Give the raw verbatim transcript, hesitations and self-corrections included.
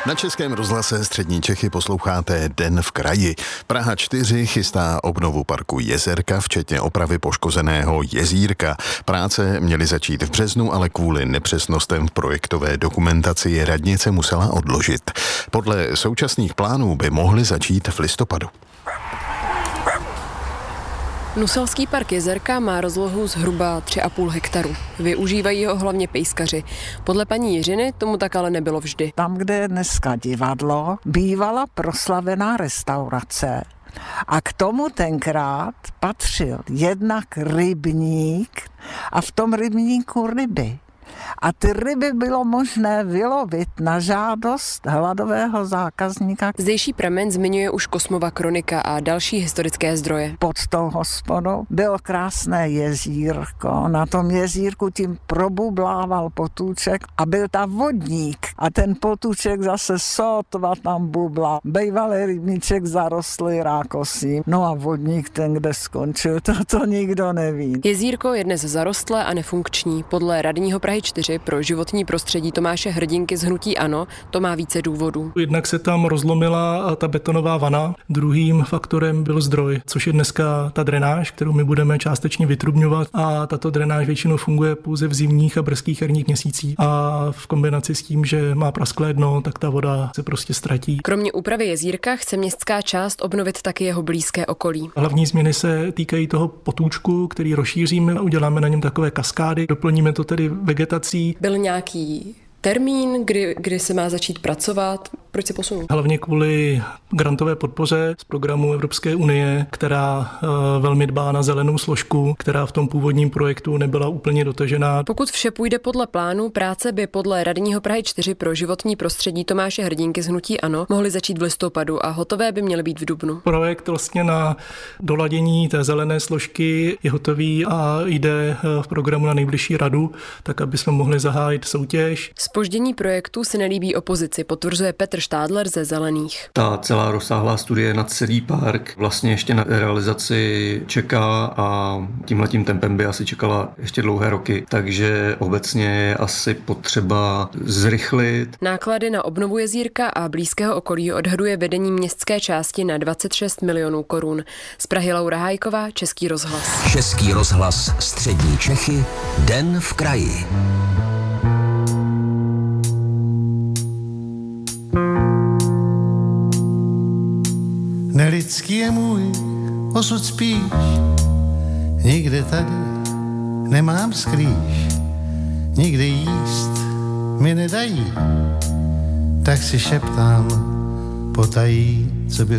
Na Českém rozhlase Střední Čechy posloucháte Den v kraji. Praha čtyři chystá obnovu parku Jezerka, včetně opravy poškozeného jezírka. Práce měly začít v březnu, ale kvůli nepřesnostem v projektové dokumentaci je radnice musela odložit. Podle současných plánů by mohly začít v listopadu. Nuselský park Jezerka má rozlohu zhruba tři a půl hektaru. Využívají ho hlavně pejskaři. Podle paní Jiřiny tomu tak ale nebylo vždy. Tam, kde je dneska divadlo, bývala proslavená restaurace. A k tomu tenkrát patřil jednak rybník a v tom rybníku ryby. A ty ryby bylo možné vylovit na žádost hladového zákazníka. Zdejší pramen zmiňuje už Kosmova kronika a další historické zdroje. Pod tou hospodou bylo krásné jezírko. Na tom jezírku tím probublával potůček a byl tam vodník. A ten potůček zase sotva tam bubla. Bejvalý rybníček zarostlý rákosím. No a vodník ten, kde skončil, to, to nikdo neví. Jezírko je dnes zarostlé a nefunkční. Podle radního Prahy čtyři pro životní prostředí Tomáše Hrdinky z hnutí ANO to má více důvodů. Jednak se tam rozlomila ta betonová vana, druhým faktorem byl zdroj, což je dneska ta drenáž, kterou my budeme částečně vytrubňovat, a tato drenáž většinou funguje pouze v zimních a brzkých jarních měsících a v kombinaci s tím, že má prasklé dno, tak ta voda se prostě ztratí. Kromě úpravy jezírka chce městská část obnovit taky jeho blízké okolí. Hlavní změny se týkají toho potůčku, který rozšíříme a uděláme na něm takové kaskády, doplníme to tedy vegetací. Byl nějaký termín, kdy, kdy se má začít pracovat? Proč se posunul? Hlavně kvůli grantové podpoře z programu Evropské unie, která uh, velmi dbá na zelenou složku, která v tom původním projektu nebyla úplně dotažená. Pokud vše půjde podle plánu, práce by podle radního Prahy čtyři pro životní prostředí Tomáše Hrdinky z hnutí ANO mohly začít v listopadu a hotové by měly být v dubnu. Projekt vlastně na doladění té zelené složky je hotový a jde v programu na nejbližší radu, tak aby jsme mohli zahájit soutěž. Zpoždění projektu se nelíbí opozici, potvrzuje Petr Štádler ze Zelených. Ta celá rozsáhlá studie na celý park vlastně ještě na realizaci čeká a tímhletím tempem by asi čekala ještě dlouhé roky, takže obecně je asi potřeba zrychlit. Náklady na obnovu jezírka a blízkého okolí odhaduje vedení městské části na dvacet šest milionů korun. Z Prahy Laura Hájková, Český rozhlas. Český rozhlas Střední Čechy, Den v kraji. Nelidský je můj osud spíš, nikde tady nemám skrýš, nikdy jíst mi nedají, tak si šeptám potají, co by